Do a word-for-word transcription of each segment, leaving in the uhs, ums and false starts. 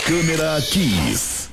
Câmera Kiss.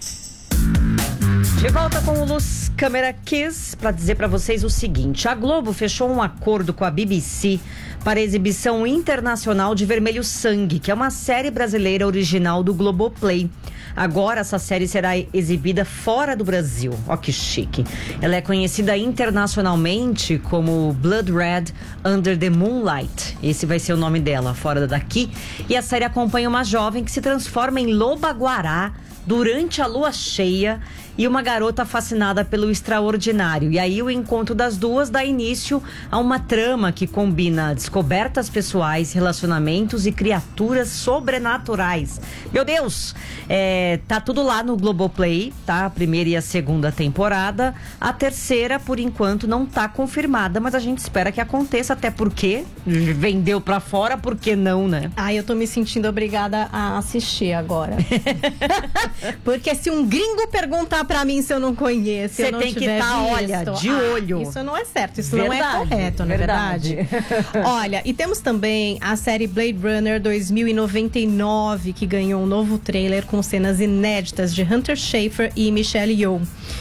De volta com o Luz Câmera Kiss para dizer para vocês o seguinte: a Globo fechou um acordo com a B B C para a exibição internacional de Vermelho Sangue, que é uma série brasileira original do Globoplay. Agora essa série será exibida fora do Brasil. Ó que chique. Ela é conhecida internacionalmente como Blood Red Under the Moonlight. Esse vai ser o nome dela, fora daqui. E a série acompanha uma jovem que se transforma em loba-guará durante a lua cheia e uma garota fascinada pelo extraordinário. E aí o encontro das duas dá início a uma trama que combina descobertas pessoais, relacionamentos e criaturas sobrenaturais. Meu Deus! É, tá tudo lá no Globoplay, tá? A primeira e a segunda temporada. A terceira, por enquanto, não tá confirmada, mas a gente espera que aconteça, até porque vendeu pra fora, por que não, né? Ah, eu tô me sentindo obrigada a assistir agora. Porque se um gringo perguntar pra mim se eu não conheço, você não tem que estar, tá, olha, de ah, olho. Isso não é certo, isso verdade, não é correto, não é verdade? verdade? Olha, e temos também a série Blade Runner dois mil e noventa e nove, que ganhou um novo trailer com cenas inéditas de Hunter Schafer e Michelle Yeoh.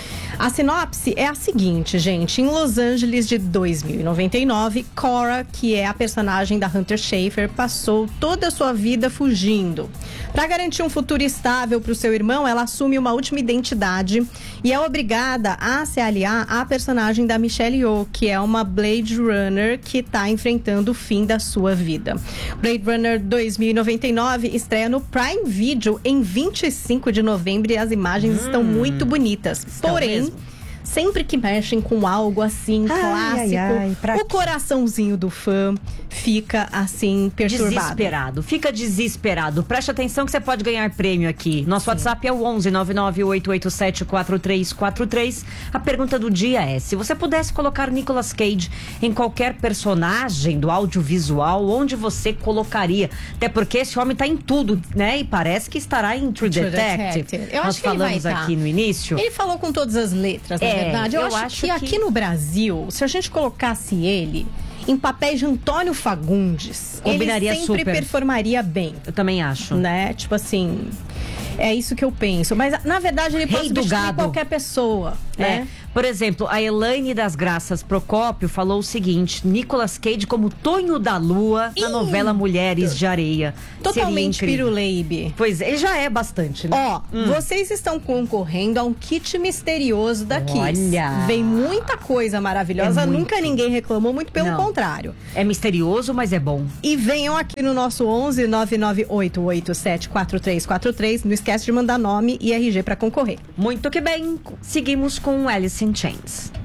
A sinopse é a seguinte, gente. Em Los Angeles de dois mil e noventa e nove, Cora, que é a personagem da Hunter Schafer, passou toda a sua vida fugindo. Para garantir um futuro estável para o seu irmão, ela assume uma última identidade e é obrigada a se aliar à personagem da Michelle Yeoh, que é uma Blade Runner que está enfrentando o fim da sua vida. Blade Runner dois mil e noventa e nove estreia no Prime Video em vinte e cinco de novembro e as imagens hum, estão muito bonitas. Estão Porém, mesmo. Sempre que mexem com algo assim, ai, clássico, ai, ai, o coraçãozinho do fã fica assim, perturbado. Desesperado, fica desesperado. Preste atenção que você pode ganhar prêmio aqui. Nosso Sim. WhatsApp é o onze nove nove oito oito sete quatro três quatro três. A pergunta do dia é: se você pudesse colocar Nicolas Cage em qualquer personagem do audiovisual, onde você colocaria? Até porque esse homem tá em tudo, né? E parece que estará em True, True Detective. Detective. Eu Nós acho que falamos ele vai aqui tá. no início. Ele falou com todas as letras, na é, verdade. Eu, eu acho, acho que, que aqui no Brasil, se a gente colocasse ele em papéis de Antônio Fagundes, combinaria ele sempre super. performaria bem. Eu também acho. Né? Tipo assim, é isso que eu penso. Mas, na verdade, ele Rei pode do substituir gado. qualquer pessoa, É. né? Por exemplo, a Elaine das Graças Procópio falou o seguinte: Nicolas Cage como Tonho da Lua na Ih, novela Mulheres de Areia. Totalmente Seria incrível. piruleibe. Pois, ele já é bastante, né? Ó, hum. vocês estão concorrendo a um kit misterioso da Kiss. Olha! Vem muita coisa maravilhosa, É muito. nunca ninguém reclamou, muito pelo Não. contrário. É misterioso, mas é bom. E venham aqui no nosso onze nove nove oito oito sete quatro três quatro três. Não esquece de mandar nome e R G para concorrer. Muito que bem. Seguimos com Alice in Chains.